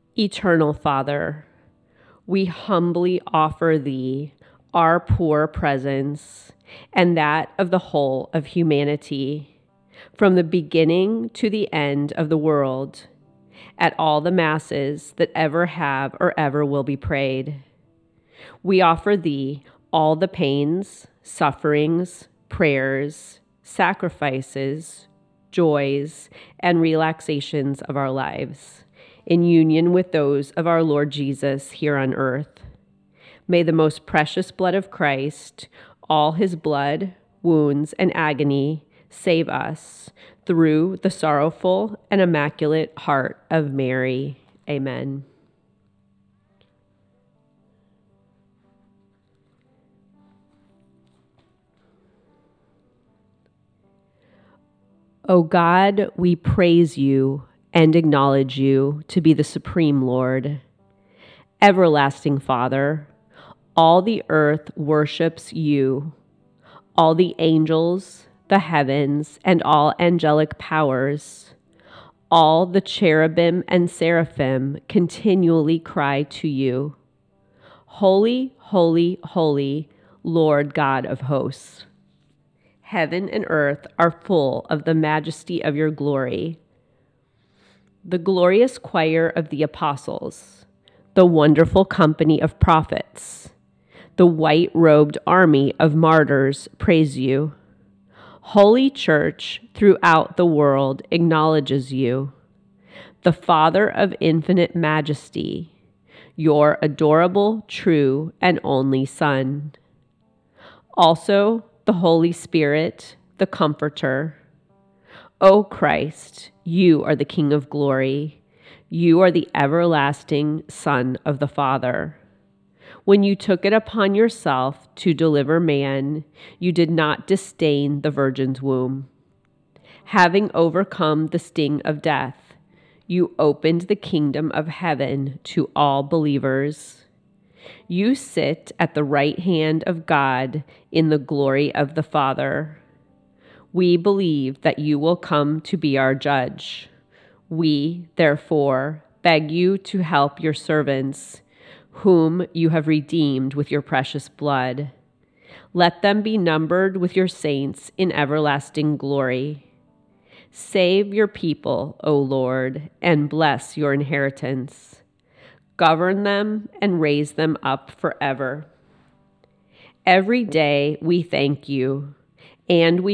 Eternal Father, we humbly offer Thee our poor presence and that of the whole of humanity, from the beginning to the end of the world, at all the masses that ever have or ever will be prayed. We offer Thee all the pains, sufferings, prayers, sacrifices, joys, and relaxations of our lives, in union with those of our Lord Jesus here on earth. May the most precious blood of Christ, all His blood, wounds, and agony, save us through the sorrowful and immaculate heart of Mary. Amen. O God, we praise You and acknowledge You to be the Supreme Lord. Everlasting Father, all the earth worships You. All the angels, the heavens, and all angelic powers, all the cherubim and seraphim continually cry to You, Holy, holy, holy, Lord God of hosts. Heaven and earth are full of the majesty of Your glory. The glorious choir of the apostles, the wonderful company of prophets, the white-robed army of martyrs praise You. Holy Church throughout the world acknowledges You, the Father of infinite majesty, Your adorable, true, and only Son. Also, the Holy Spirit, the Comforter. O Christ, You are the King of glory. You are the everlasting Son of the Father. When You took it upon Yourself to deliver man, You did not disdain the Virgin's womb. Having overcome the sting of death, You opened the kingdom of heaven to all believers. You sit at the right hand of God in the glory of the Father. We believe that You will come to be our judge. We, therefore, beg You to help Your servants, whom You have redeemed with Your precious blood. Let them be numbered with Your saints in everlasting glory. Save Your people, O Lord, and bless Your inheritance. Govern them and raise them up forever. Every day we thank You, and we